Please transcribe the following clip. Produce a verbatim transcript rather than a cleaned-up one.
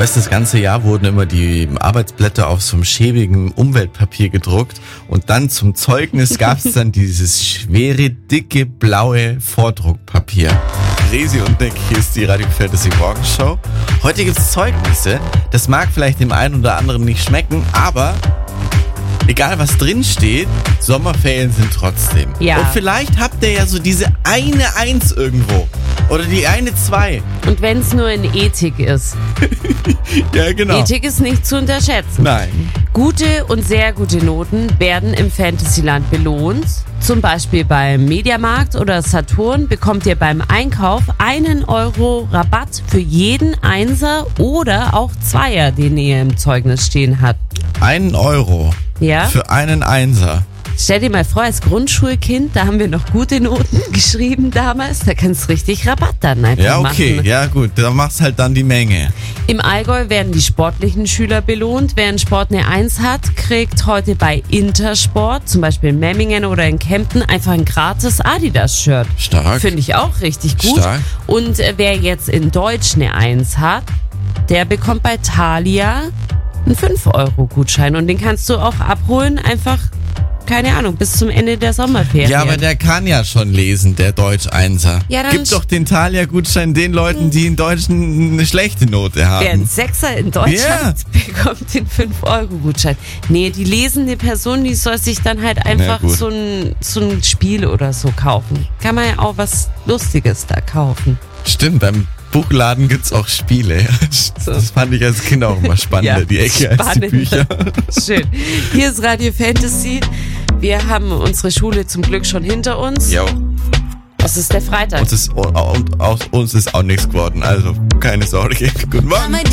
Weißt du, das ganze Jahr wurden immer die Arbeitsblätter auf so einem schäbigen Umweltpapier gedruckt und dann zum Zeugnis gab es dann dieses schwere, dicke, blaue Vordruckpapier. Resi und Nick, hier ist die Radio Fantasy Morgenshow. Heute gibt's Zeugnisse. Das mag vielleicht dem einen oder anderen nicht schmecken, aber egal was drin steht, Sommerferien sind trotzdem. Ja. Und vielleicht habt ihr ja so diese eine Eins irgendwo. Oder die eine Zwei. Und wenn es nur in Ethik ist. Ja, genau. Ethik ist nicht zu unterschätzen. Nein. Gute und sehr gute Noten werden im Fantasyland belohnt. Zum Beispiel beim Mediamarkt oder Saturn bekommt ihr beim Einkauf einen Euro Rabatt für jeden Einser oder auch Zweier, den ihr im Zeugnis stehen habt. Einen Euro Ja? für einen Einser. Stell dir mal vor, als Grundschulkind, da haben wir noch gute Noten geschrieben damals, da kannst du richtig Rabatt dann einfach Ja, okay, machen. ja gut, da machst halt dann die Menge. Im Allgäu werden die sportlichen Schüler belohnt. Wer in Sport eine Eins hat, kriegt heute bei Intersport, zum Beispiel in Memmingen oder in Kempten, einfach ein gratis Adidas-Shirt. Stark. Finde ich auch richtig gut. Stark. Und äh, wer jetzt in Deutsch eine Eins hat, der bekommt bei Thalia einen fünf Euro Gutschein und den kannst du auch abholen, einfach, keine Ahnung, bis zum Ende der Sommerferien. Ja, aber der kann ja schon lesen, der Deutsch-Einser. Ja, dann Gib doch den Thalia-Gutschein den Leuten, die in Deutsch eine schlechte Note haben. Wer einen Sechser in Deutsch Ja. hat, bekommt den fünf Euro Gutschein. Nee, die lesende Person, die soll sich dann halt einfach gut. so ein, so ein Spiel oder so kaufen. Kann man ja auch was Lustiges da kaufen. Stimmt, beim Buchladen gibt's auch Spiele. Das fand ich als Kind auch immer spannender, Ja, die Ecke, als die spannend. Bücher. Schön. Hier ist Radio Fantasy. Wir haben unsere Schule zum Glück schon hinter uns. Jo, Es ist der Freitag. uns ist, und aus uns ist auch nichts geworden, also keine Sorge. Guten Morgen.